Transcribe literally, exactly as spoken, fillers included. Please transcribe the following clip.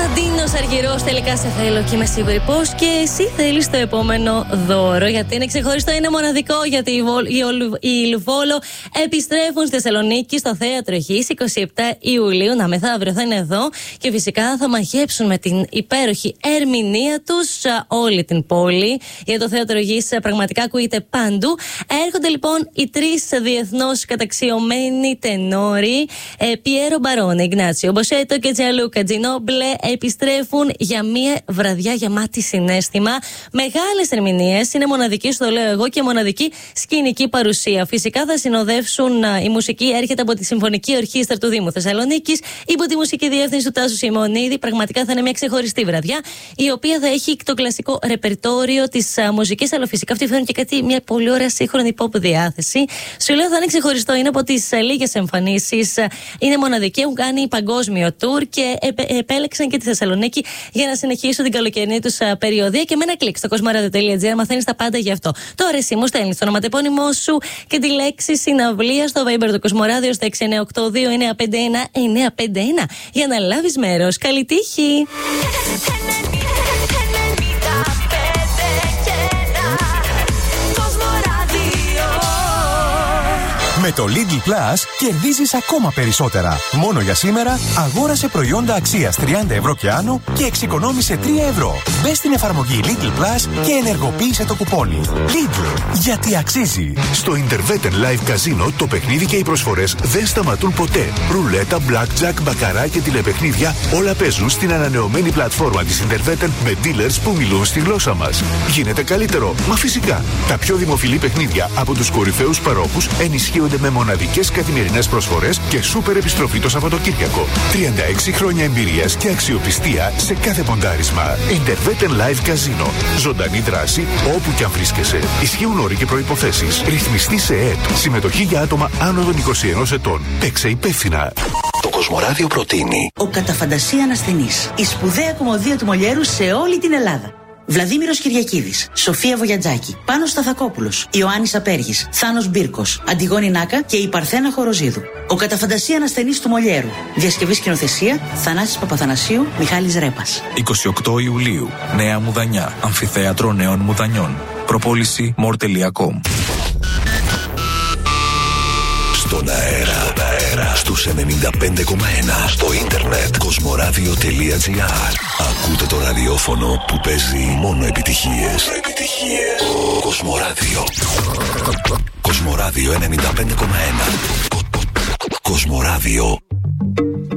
Κωνσταντίνος Αργυρός, τελικά σε θέλω και είμαι σίγουρη πως και εσύ θέλεις το επόμενο δώρο. Γιατί είναι ξεχωριστό, είναι μοναδικό. Γιατί οι, Βολ, οι, Ολ, οι Λουβόλο επιστρέφουν στη Θεσσαλονίκη στο Θέατρο Χ εικοστή εβδόμη Ιουλίου. Να, μεθαύριο θα είναι εδώ και φυσικά θα μαγέψουν με την υπέροχη ερμηνεία τους όλη την πόλη. Για το Θέατρο Χ πραγματικά ακούγεται παντού. Έρχονται λοιπόν οι τρεις διεθνώς καταξιωμένοι τενόροι, Πιέρο Μπαρόνε, Ιγνάτσιο Μποσέτο και Τζιαλούκα Τζινόμπλε, επιστρέφουν για μια βραδιά γεμάτη συναίσθημα. Μεγάλες ερμηνείες, είναι μοναδική, στο λέω εγώ, και μοναδική σκηνική παρουσία. Φυσικά θα συνοδεύσουν, η μουσική έρχεται από τη Συμφωνική Ορχήστρα του Δήμου Θεσσαλονίκης, υπό τη μουσική διεύθυνση του Τάσου Σιμωνίδη. Πραγματικά θα είναι μια ξεχωριστή βραδιά, η οποία θα έχει το κλασικό ρεπερτόριο της μουσικής, αλλά φυσικά αυτοί φέρνουν και κάτι, μια πολύ ωραία σύγχρονη pop διάθεση. Σου λέω, θα είναι ξεχωριστό, είναι από τις λίγες εμφανίσεις, είναι μοναδική, έχουν κάνει παγκόσμιο tour και επε, επέλεξαν και τη Θεσσαλονίκη για να συνεχίσουν την καλοκαιρινή τους περιοδία. Και με ένα κλικ στο κοσμοράδιο τελεία τζι άρ μαθαίνεις τα πάντα γι' αυτό. Τώρα εσύ μου στέλνεις το ονοματεπώνυμό σου και τη λέξη συναυλία στο Viber του Κοσμοράδιο στο έξι εννιά οκτώ δύο εννιά πέντε ένα εννιά πέντε ένα για να λάβεις μέρος. Καλή τύχη! Με το Lidl Plus κερδίζεις ακόμα περισσότερα. Μόνο για σήμερα αγόρασε προϊόντα αξίας τριάντα ευρώ και άνω και εξοικονόμησε τρία ευρώ. Μπες στην εφαρμογή Lidl Plus και ενεργοποίησε το κουπόνι. Lidl, γιατί αξίζει. Στο Interwetten Live Casino το παιχνίδι και οι προσφορές δεν σταματούν ποτέ. Ρουλέτα, blackjack, μπακαρά και τηλεπαιχνίδια όλα παίζουν στην ανανεωμένη πλατφόρμα της Interwetten με dealers που μιλούν στη γλώσσα μας. Γίνεται καλύτερο, μα φυσικά. Τα πιο δημοφιλή παιχνίδια από τους κορυφαίους παρόχους ενισχύονται με μοναδικές καθημερινές προσφορές και σούπερ επιστροφή το Σαββατοκύριακο. τριάντα έξι χρόνια εμπειρίας και αξιοπιστία σε κάθε ποντάρισμα. Interwetten Live Casino. Ζωντανή δράση όπου κι αν βρίσκεσαι. Ισχύουν όροι και προϋποθέσεις. Ρυθμιστή σε ΕΕΤ. Συμμετοχή για άτομα άνω των είκοσι ενός ετών. Παίξε υπεύθυνα. Το Κοσμοράδιο προτείνει Ο κατά φαντασία ανασθενής. Η σπουδαία κομμωδία του Μολιέρου σε όλη την Ελλάδα. Βλαδίμηρος Κυριακίδης, Σοφία Βογιατζάκη, Πάνος Σταθακόπουλος, Ιωάννης Απέργης, Θάνος Μπύρκος, Αντιγόνη Νάκα και η Παρθένα Χοροζίδου. Ο κατά φαντασία ανασθενής του Μολιέρου. Διασκευή σκηνοθεσία Θανάσης Παπαθανασίου, Μιχάλης Ρέπας. εικοστή ογδόη Ιουλίου, Νέα Μουδανιά, Αμφιθέατρο Νέων Μουδανιών. Προπόληση μορ τελεία κομ. Στον αέρα, στον αέρα, στους ενενήντα πέντε κόμμα ένα, στο ίντερνετ, κοσμοράδιο τελεία τζι άρ. Ακούτε το ραδιόφωνο που παίζει μόνο επιτυχίες. Επιτυχίες. Κοσμοράδιο. Κοσμοράδιο ενενήντα πέντε κόμμα ένα. Κοσμοράδιο.